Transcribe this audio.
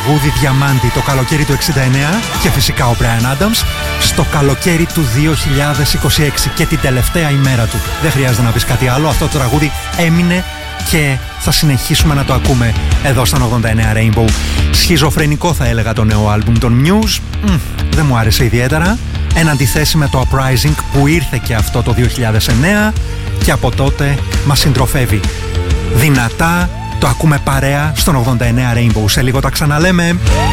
τραγούδι Διαμάντη το καλοκαίρι του 69 και φυσικά ο Bryan Adams στο καλοκαίρι του 2026 και την τελευταία ημέρα του. Δεν χρειάζεται να πεις κάτι άλλο, αυτό το τραγούδι έμεινε και θα συνεχίσουμε να το ακούμε εδώ στα 89 Rainbow. Σχιζοφρενικό θα έλεγα το νέο άλμπουμ των Muse, δεν μου άρεσε ιδιαίτερα, εν αντιθέσει με το Uprising που ήρθε και αυτό το 2009 και από τότε μας συντροφεύει δυνατά. Το ακούμε παρέα στον 89 Rainbow. Σε λίγο τα ξαναλέμε.